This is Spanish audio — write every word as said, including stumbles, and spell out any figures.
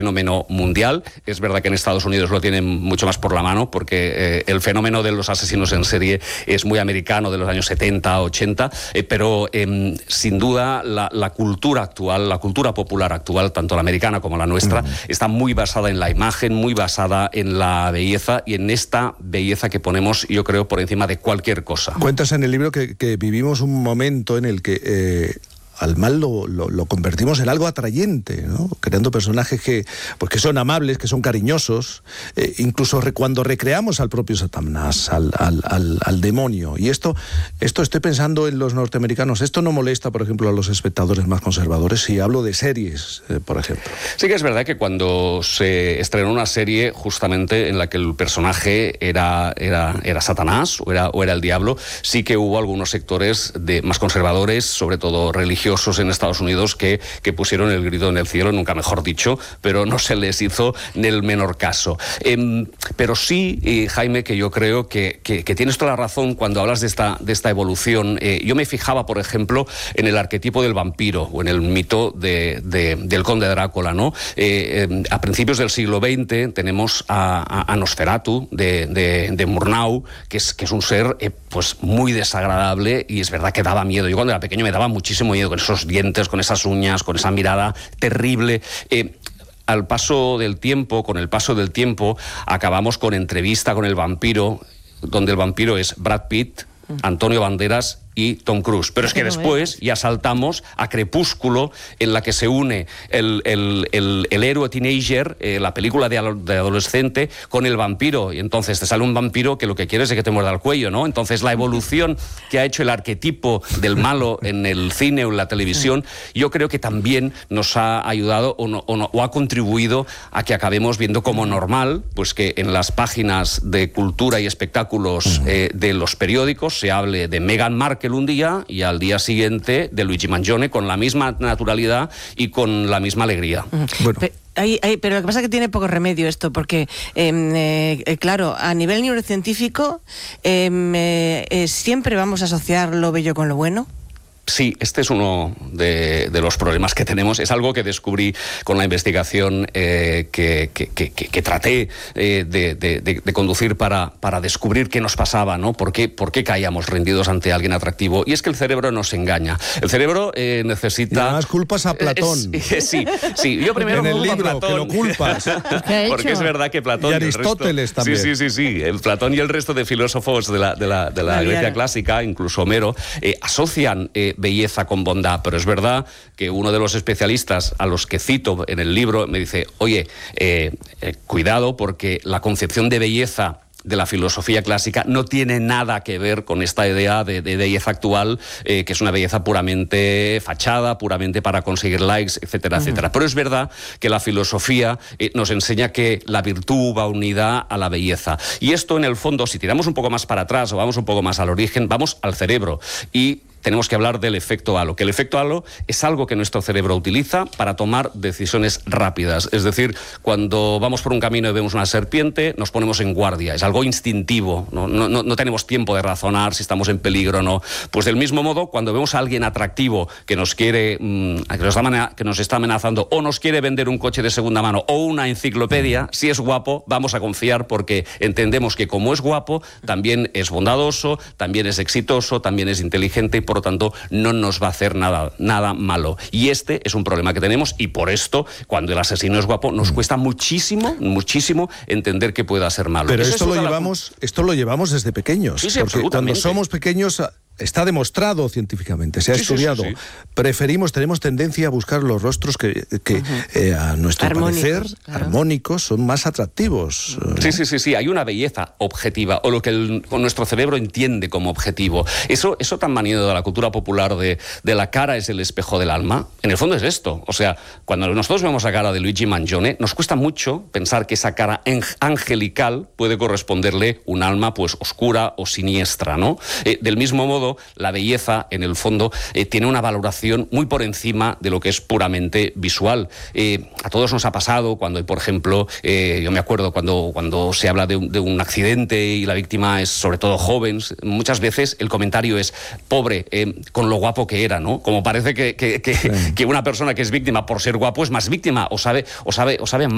fenómeno mundial. Es verdad que en Estados Unidos lo tienen mucho más por la mano, porque eh, el fenómeno de los asesinos en serie es muy americano, de los años setenta, ochenta, eh, pero eh, sin duda la, la cultura actual, la cultura popular actual, tanto la americana como la nuestra, mm. está muy basada en la imagen, muy basada en la belleza y en esta belleza que ponemos, yo creo, por encima de cualquier cosa. Cuentas en el libro que, que vivimos un momento en el que eh, al mal lo, lo, lo convertimos en algo atrayente, ¿no? Creando personajes que, pues que son amables, que son cariñosos, eh, incluso re, cuando recreamos al propio Satanás, al, al, al, al demonio. Y esto, esto estoy pensando en los norteamericanos. Esto no molesta, por ejemplo, a los espectadores más conservadores, si hablo de series, eh, por ejemplo. Sí que es verdad que cuando se estrenó una serie justamente en la que el personaje era, era, era Satanás o era, o era el diablo, sí que hubo algunos sectores de, más conservadores, sobre todo religiosos, en Estados Unidos que, que pusieron el grito en el cielo, nunca mejor dicho, pero no se les hizo ni el menor caso. Eh, pero sí, eh, Jaime, que yo creo que, que, que tienes toda la razón cuando hablas de esta, de esta evolución. Eh, yo me fijaba, por ejemplo, en el arquetipo del vampiro o en el mito de, de, del conde Drácula, ¿no? Eh, eh, a principios del siglo veinte tenemos a, a, a Nosferatu de, de, de Murnau, que es, que es un ser eh, pues muy desagradable, y es verdad que daba miedo. Yo cuando era pequeño me daba muchísimo miedo, con esos dientes, con esas uñas, con esa mirada terrible. Eh, al paso del tiempo, con el paso del tiempo, acabamos con Entrevista con el vampiro, donde el vampiro es Brad Pitt, Antonio Banderas y Tom Cruise. Pero es que después ya saltamos a Crepúsculo, en la que se une el, el, el, el héroe teenager, eh, la película de, de adolescente, con el vampiro. Y entonces te sale un vampiro que lo que quiere es que te muerda el cuello, ¿no? Entonces la evolución que ha hecho el arquetipo del malo en el cine o en la televisión, yo creo que también nos ha ayudado o, no, o, no, o ha contribuido a que acabemos viendo como normal, pues que en las páginas de cultura y espectáculos eh, de los periódicos se hable de Meghan Markle un día y al día siguiente de Luigi Mangione, con la misma naturalidad y con la misma alegría. Bueno. Pero, hay, hay, pero lo que pasa es que tiene poco remedio esto, porque, eh, eh, claro, a nivel neurocientífico, eh, eh, siempre vamos a asociar lo bello con lo bueno. Sí, este es uno de, de los problemas que tenemos. Es algo que descubrí con la investigación eh, que, que, que, que traté eh, de, de, de conducir para, para descubrir qué nos pasaba, ¿no? ¿Por qué, por qué caíamos rendidos ante alguien atractivo? Y es que el cerebro nos engaña. El cerebro eh, necesita... Y además culpas a Platón. Eh, sí, sí, yo primero en el libro, a Platón, que lo culpas. Porque es verdad que Platón... Y Aristóteles y también. Sí, sí, sí, sí. El Platón y el resto de filósofos de la, de la, de la, la Grecia clásica, incluso Homero, eh, asocian... Eh, belleza con bondad, pero es verdad que uno de los especialistas a los que cito en el libro me dice, oye, eh, eh, cuidado, porque la concepción de belleza de la filosofía clásica no tiene nada que ver con esta idea de, de belleza actual, eh, que es una belleza puramente fachada, puramente para conseguir likes, etcétera, uh-huh. etcétera. Pero es verdad que la filosofía eh, nos enseña que la virtud va unida a la belleza. Y esto, en el fondo, si tiramos un poco más para atrás o vamos un poco más al origen, vamos al cerebro. Y tenemos que hablar del efecto halo, que el efecto halo es algo que nuestro cerebro utiliza para tomar decisiones rápidas. Es decir, cuando vamos por un camino y vemos una serpiente, nos ponemos en guardia. Es algo instintivo, no, no, no tenemos tiempo de razonar si estamos en peligro o no. Pues del mismo modo, cuando vemos a alguien atractivo que nos quiere, mmm, que, nos está, que nos está amenazando o nos quiere vender un coche de segunda mano o una enciclopedia, si es guapo, vamos a confiar, porque entendemos que como es guapo, también es bondadoso, también es exitoso, también es inteligente y por lo tanto no nos va a hacer nada, nada malo. Y este es un problema que tenemos, y por esto, cuando el asesino es guapo, nos cuesta muchísimo, muchísimo entender que pueda ser malo. Pero Eso esto lo llevamos, la... esto lo llevamos desde pequeños. Sí, sí, porque cuando somos pequeños... Está demostrado científicamente, se ha sí, estudiado. Sí, sí, sí. Preferimos, tenemos tendencia a buscar los rostros que, que uh-huh. eh, a nuestro armónicos, parecer, claro. armónicos, son más atractivos. Sí, ¿no? sí, sí, sí. Hay una belleza objetiva, o lo que el, nuestro cerebro entiende como objetivo. Eso, eso tan manido de la cultura popular de, de la cara es el espejo del alma, en el fondo es esto. O sea, cuando nosotros vemos la cara de Luigi Mangione, nos cuesta mucho pensar que esa cara angelical puede corresponderle un alma pues oscura o siniestra, ¿no? Eh, del mismo modo, la belleza, en el fondo, eh, tiene una valoración muy por encima de lo que es puramente visual. Eh, a todos nos ha pasado cuando, por ejemplo, eh, yo me acuerdo cuando, cuando se habla de un, de un accidente y la víctima es sobre todo joven, muchas veces el comentario es, pobre, eh, con lo guapo que era, ¿no? Como parece que, que, que, sí. que una persona que es víctima por ser guapo es más víctima, o sabe, o sabe, o sabe más.